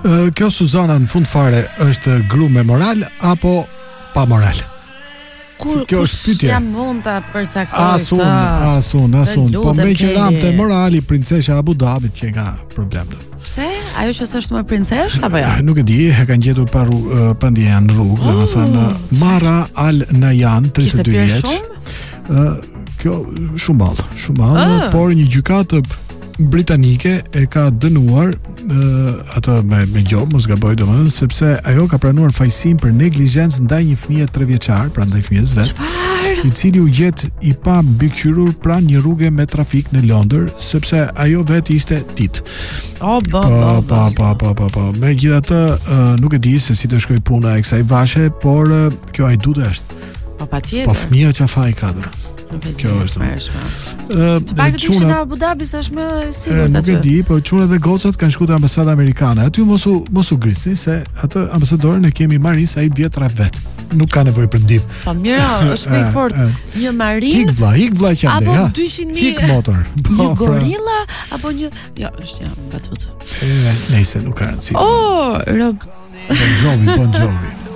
Kjo Suzana në fund fare është gru me moral apo pa moral? Kjo është pyetje. Jam mund ta përcaktoj këtë. Asun. Po me që ramte morali princesha Abu Dhabit që ka problem. Pse? Ajo që s'është më princesh apo jo? Nuk e di, e kanë gjetur pa ndjenjë në rrugë, domethënë Mara Al Nayan, 32 vjeç. Kjo shumë mall, por një gjykatë britanike e ka dënuar atë me gjobë, mos gaboj domethënë, sepse ajo ka pranuar fajësim për neglizhencë ndaj një fëmie 3 vjeçar, pra ndaj fëmijës vet, i cili u gjet i pa mbikëqyrur pranë një rruge me trafik në Londër, sepse ajo vetë ishte tit. Megjithatë, nuk e di se si do shkoj puna e kësaj vashe, por kjo ajdutë është. Patjetër. Po fëmia çfarë ka dhënë? Kjo është. Çfarë të ishin në Abu Dhabi sa është më sigurt aty. Nuk e di, po çunat dhe gocat kanë shkuar te ambasada amerikane. Aty mos u grisni se atë ambasadorën e kemi Maris, ai vjetra vet. Nuk ka nevojë për ndihmë. Po mirë, është më i fortë një marin. Hik vlla që ande, ha. Apo 200.000. Hik motor. Një gorilla apo një, jo, është një batut. Nëse nuk ka rëndësi. Oh, Bon Jovi.